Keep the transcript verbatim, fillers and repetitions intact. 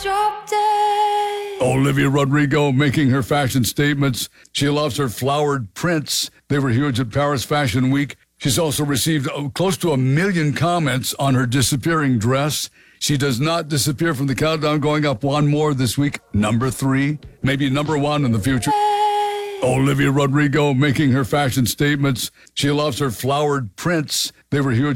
drop dead. Olivia Rodrigo making her fashion statements. She loves her flowered prints. They were huge at Paris Fashion Week. She's also received uh, close to a million comments on her disappearing dress. She does not disappear from the countdown, going up one more this week. Number three, maybe number one in the future. Olivia Rodrigo making her fashion statements. She loves her flowered prints. They were huge.